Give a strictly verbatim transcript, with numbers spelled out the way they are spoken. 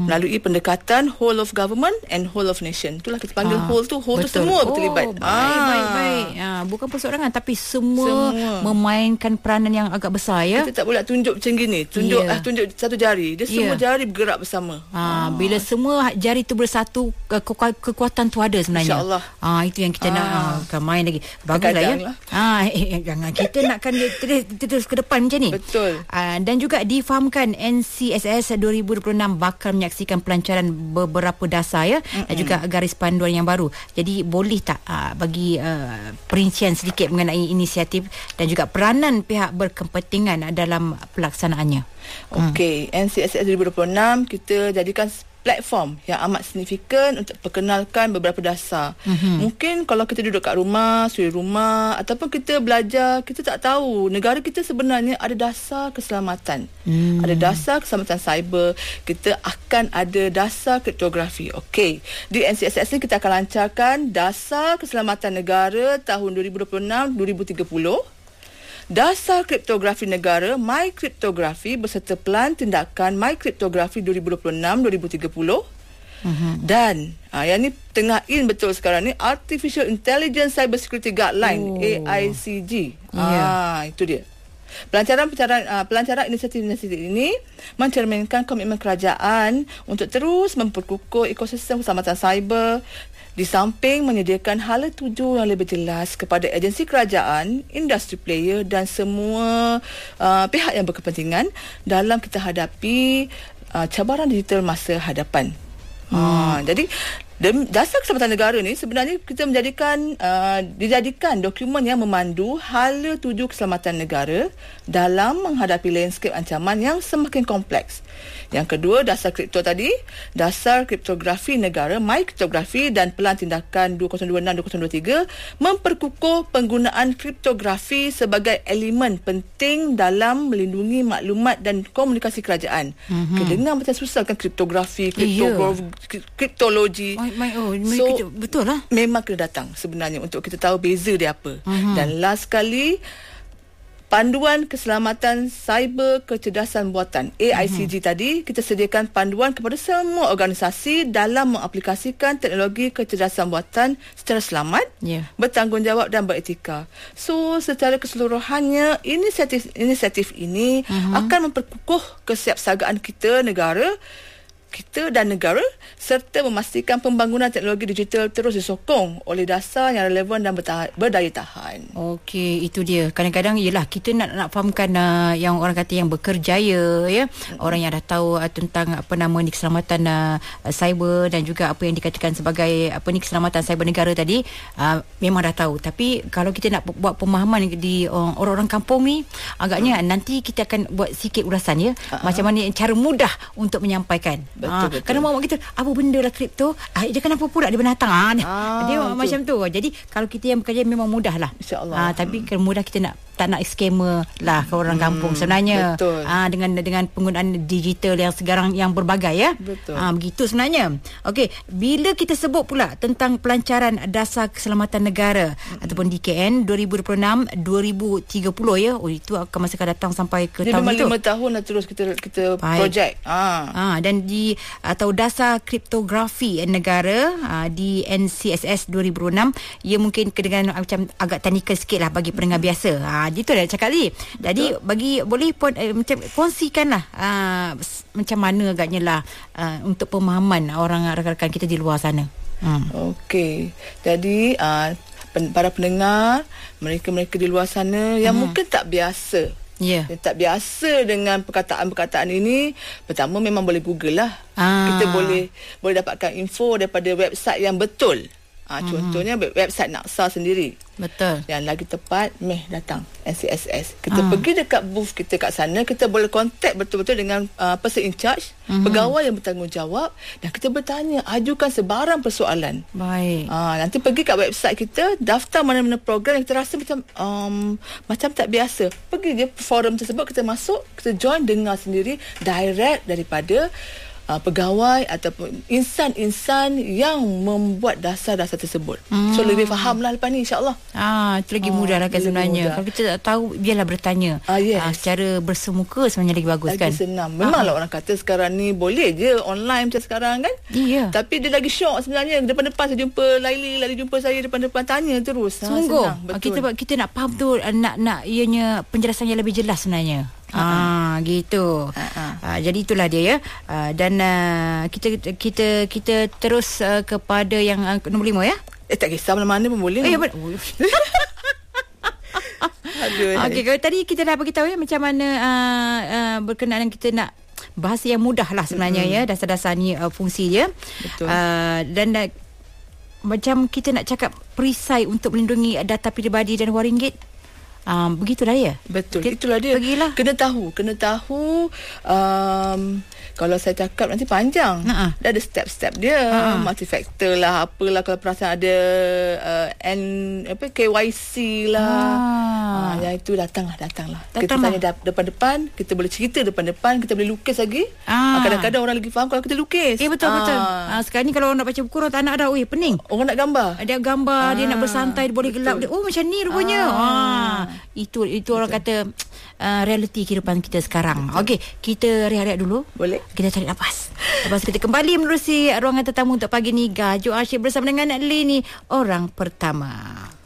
melalui pendekatan whole of government and whole of nation. Itulah kita panggil ah, whole tu, whole betul. tu semua oh, terlibat. Baik, ah. baik, baik. Ah, bukan perseorangan tapi semua, semua memainkan peranan yang agak besar ya. Kita tak boleh tunjuk macam gini, tunjuk yeah. ah, tunjuk satu jari. Dia semua yeah. jari bergerak bersama. Ah, ah. Bila semua jari tu bersatu, ke- kekuatan tu ada sebenarnya. InsyaAllah. Ah, itu yang kita ah. nak ah, main lagi. Baguslah ya. Lah. Ah, eh, eh, jangan kita nakkan dia terus, terus ke depan macam ni. Betul. Ah, dan juga difahamkan N C S S dua ribu dua puluh enam bakal menyaksikan pelancaran beberapa dasar ya, mm-hmm. dan juga garis panduan yang baru. Jadi boleh tak uh, bagi uh, perincian sedikit mengenai inisiatif dan juga peranan pihak berkepentingan dalam pelaksanaannya? Okey, hmm. N C S S dua ribu dua puluh enam kita jadikan platform yang amat signifikan untuk perkenalkan beberapa dasar. Mm-hmm. Mungkin kalau kita duduk kat rumah, suri rumah, ataupun kita belajar, kita tak tahu negara kita sebenarnya ada dasar keselamatan. Mm. Ada dasar keselamatan cyber. Kita akan ada dasar kriptografi. Okey. Di N C S S ni kita akan lancarkan dasar keselamatan negara tahun dua ribu dua puluh enam dua ribu tiga puluh. Dasar Kriptografi Negara My Cryptography beserta Pelan Tindakan My Cryptography dua ribu dua puluh enam dua ribu tiga puluh. Uh-huh. Dan ah, yang ni tengah in betul sekarang ni, Artificial Intelligence Cyber Security Guideline, oh. A I C G. Yeah. Ah, itu dia. Pelancaran pelancaran uh, pelancaran inisiatif-inisiatif ini mencerminkan komitmen kerajaan untuk terus memperkukuh ekosistem keselamatan cyber, di samping menyediakan hala tuju yang lebih jelas kepada agensi kerajaan, industri player dan semua uh, pihak yang berkepentingan dalam kita hadapi uh, cabaran digital masa hadapan. Hmm. Uh, jadi dasar keselamatan negara ni sebenarnya kita menjadikan uh, dijadikan dokumen yang memandu hala tuju keselamatan negara dalam menghadapi landscape ancaman yang semakin kompleks. Yang kedua, dasar kripto tadi, dasar kriptografi negara, My Cryptography dan Pelan Tindakan dua ribu dua puluh enam dua ribu dua puluh tiga memperkukuh penggunaan kriptografi sebagai elemen penting dalam melindungi maklumat dan komunikasi kerajaan. Mm-hmm. Kedengar macam susah kan kriptografi, kriptografi, yeah. kriptologi. My, my, oh, my, so, betul lah. Memang kena datang sebenarnya untuk kita tahu beza dia apa. Mm-hmm. Dan last sekali, Panduan Keselamatan Cyber Kecerdasan Buatan A I C G uh-huh. tadi, kita sediakan panduan kepada semua organisasi dalam mengaplikasikan teknologi kecerdasan buatan secara selamat, yeah. bertanggungjawab dan beretika. So secara keseluruhannya inisiatif inisiatif ini uh-huh. akan memperkukuh kesiapsiagaan kita negara kita dan negara serta memastikan pembangunan teknologi digital terus disokong oleh dasar yang relevan dan bertahan, berdaya tahan. Okey, itu dia. Kadang-kadang ialah kita nak nak fahamkan uh, yang orang kata yang berkerjaya ya, mm-hmm. orang yang dah tahu uh, tentang apa nama ni keselamatan uh, cyber dan juga apa yang dikatakan sebagai apa ni keselamatan cyber negara tadi, uh, memang dah tahu. Tapi kalau kita nak buat pemahaman di uh, orang-orang kampung ni, agaknya mm. nanti kita akan buat sikit urasan ya, uh-huh. macam mana cara mudah untuk menyampaikan. Betul, betul. Kerana mak kita apa benda lah kripto, ah, dia kenapa pula dia binatang ah, ah, dia betul. Macam tu. Jadi kalau kita yang bekerja memang mudah lah, InsyaAllah. ah, tapi hmm. mudah kita nak tak nak scammer lah ke orang hmm, kampung sebenarnya. Betul. Ah, dengan dengan penggunaan digital yang sekarang yang berbagai ya. Betul. Ah, begitu sebenarnya. Okey, bila kita sebut pula tentang pelancaran dasar keselamatan negara hmm. ataupun D K N dua ribu dua puluh enam dua ribu tiga puluh ya. Oh, itu akan masa akan datang sampai ke dia tahun itu. lima tahun dah terus kita kita projek. Ah. ah dan di atau dasar kriptografi negara uh, di N C S S dua ribu enam, ia mungkin kedengaran macam agak teknikal sikit lah bagi pendengar biasa. Ha, gitu dah cakap ni. Jadi betul. Bagi boleh pun eh, macam kongsikanlah uh, macam mana agaknya lah uh, untuk pemahaman orang rakan-rakan kita di luar sana. Hmm. Okey. Jadi uh, pen, para pendengar, mereka-mereka di luar sana yang hmm. mungkin tak biasa. Yeah. Dia tak biasa dengan perkataan-perkataan ini. Pertama memang boleh Google lah. Ah. Kita boleh boleh dapatkan info daripada website yang betul. Ah, mm-hmm. Contohnya website NACSA sendiri. Betul. Yang lagi tepat, meh datang N C S S. Kita ah. pergi dekat booth kita kat sana, kita boleh contact betul-betul dengan uh, person in charge, mm-hmm. pegawai yang bertanggungjawab, dan kita bertanya, ajukan sebarang persoalan. Baik. Ah, nanti pergi kat website kita, daftar mana-mana program yang kita rasa macam um, macam tak biasa. Pergi je forum tersebut, kita masuk, kita join, dengar sendiri direct daripada uh, pegawai ataupun insan-insan yang membuat dasar-dasar tersebut. Hmm. So lebih fahamlah lepas ni, insya-Allah. Ah, itu lagi mudah lah kan sebenarnya. Kalau kita tak tahu, biarlah bertanya. Ah, yes. ah, secara bersemuka sebenarnya lagi bagus, lagi kan. Lagi senang. Memanglah ah. orang kata sekarang ni boleh je online macam sekarang, kan. Iya. Tapi dia lagi syok sebenarnya. Depan-depan saya jumpa Laili, Laili jumpa saya depan-depan, tanya terus. Sungguh. Ha, senang, kita kita nak faham tu, nak nak ianya penjelasan yang lebih jelas sebenarnya. Ah, gitu. Uh-huh. Ah, jadi itulah dia, ya. Ah, dan uh, kita kita kita terus uh, kepada yang uh, nombor lima, ya. Eh, tak kisah mana-mana pun boleh. Eh, ber- Okey, kalau tadi kita dah beritahu, ya, macam mana uh, uh, berkenaan kita nak bahasa yang mudah lah sebenarnya, mm-hmm. ya, dasar-dasar ni uh, fungsi dia. Betul. Uh, dan uh, macam kita nak cakap perisai untuk melindungi data peribadi dan wang ringgit. Um, begitulah ya. Betul. Dia, itulah dia. Pergilah. Kena tahu, kena tahu um, kalau saya cakap nanti panjang. Uh-uh. Dia ada step-step dia, uh-uh. multi-factor lah, apalah, kalau perasan ada uh, N apa K Y C lah. Ah, yang itu datanglah, datanglah. Datang kita tanya depan-depan, kita boleh cerita depan-depan, kita boleh lukis lagi. Ah. Kadang-kadang orang lagi faham kalau kita lukis. Eh, betul ah. betul. Ah, sekarang ni kalau orang nak baca buku, orang tak nak dah. Oi, pening. Orang nak gambar. Dia gambar, ah. dia nak bersantai, dia boleh betul. gelap dia. Oh, macam ni rupanya. Ah. Ah. Itu itu betul. Orang kata uh, realiti kehidupan kita sekarang. Okey, kita rehat-rehat dulu. Boleh. Kita tarik nafas. Lepas kita kembali menerusi ruangan tetamu untuk pagi ni. Gajo Asyik bersama dengan Lini, orang pertama.